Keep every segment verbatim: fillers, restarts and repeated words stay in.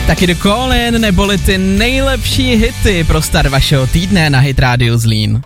Taky do Call In, neboli ty nejlepší hity pro start vašeho týdne na Hit Radio Zlín.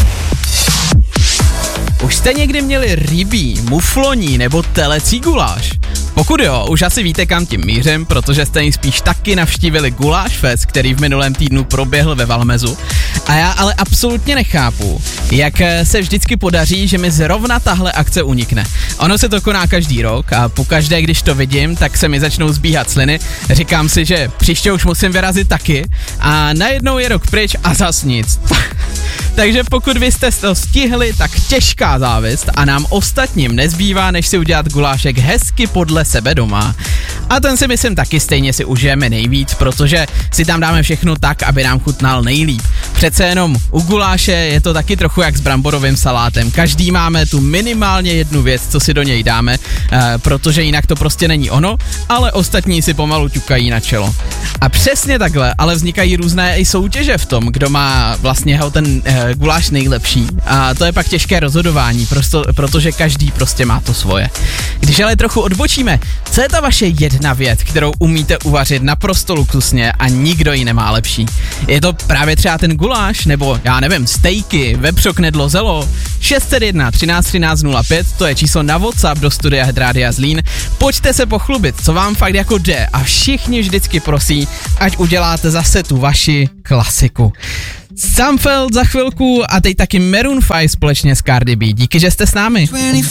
Už jste někdy měli rybí, mufloní nebo telecí guláš? Pokud jo, už asi víte, kam tím mířím, protože jste nejspíš taky navštívili Guláš Fest, který v minulém týdnu proběhl ve Valmezu. A já ale absolutně nechápu, jak se vždycky podaří, že mi zrovna tahle akce unikne. Ono se to koná každý rok a pokaždé, když to vidím, tak se mi začnou zbíhat sliny. Říkám si, že příště už musím vyrazit taky a najednou je rok pryč a zas nic. Takže pokud vy jste to stihli, tak těžká závist a nám ostatním nezbývá, než si udělat gulášek hezky podle sebe doma. A ten si myslím taky stejně si užijeme nejvíc, protože si tam dáme všechno tak, aby nám chutnal nejlíp. Přece jenom u guláše je to taky trochu jak s bramborovým salátem. Každý máme tu minimálně jednu věc, co si do něj dáme, eh, protože jinak to prostě není ono, ale ostatní si pomalu ťukají na čelo. A přesně takhle, ale vznikají různé i soutěže v tom, kdo má vlastně ten eh, guláš nejlepší. A to je pak těžké rozhodování, prosto, protože každý prostě má to svoje. Když ale trochu odbočíme, co je ta vaše jedna věc, kterou umíte uvařit naprosto luxusně a nikdo ji nemá lepší? Je to právě třeba ten guláš, nebo já nevím, stejky, vepřo, knedlo, zelo? šest set jedna třináct třináct nula pět, to je číslo na WhatsApp do studia Hit Radia Zlín. Pojďte se pochlubit, co vám fakt jako jde a všichni vždycky prosí, ať uděláte zase tu vaši klasiku. Samfeld za chvilku a teď taky Maroon five společně s Cardi B. Díky, že jste s námi.